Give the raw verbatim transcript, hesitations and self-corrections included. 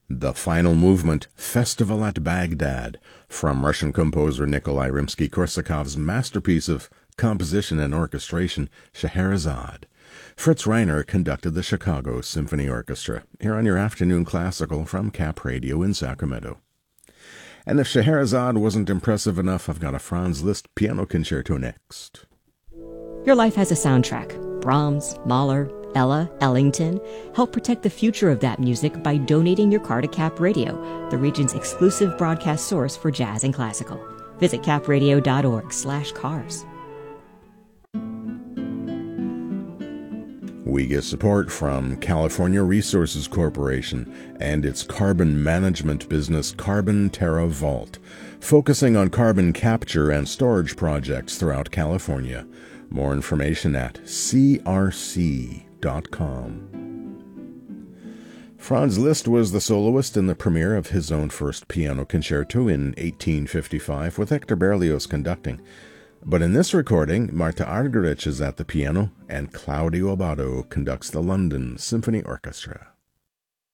The Final Movement, Festival at Baghdad, from Russian composer Nikolai Rimsky-Korsakov's masterpiece of composition and orchestration, Scheherazade. Fritz Reiner conducted the Chicago Symphony Orchestra, here on your afternoon classical from Cap Radio in Sacramento. And if Scheherazade wasn't impressive enough, I've got a Franz Liszt piano concerto next. Your life has a soundtrack. Brahms, Mahler, Ella, Ellington. Help protect the future of that music by donating your car to Cap Radio, the region's exclusive broadcast source for jazz and classical. Visit capradio.org slash cars. We get support from California Resources Corporation and its carbon management business Carbon Terra Vault, focusing on carbon capture and storage projects throughout California. More information at c r c dot com. Franz Liszt was the soloist in the premiere of his own first piano concerto in eighteen fifty-five, with Hector Berlioz conducting. But in this recording, Marta Argerich is at the piano, and Claudio Abbado conducts the London Symphony Orchestra.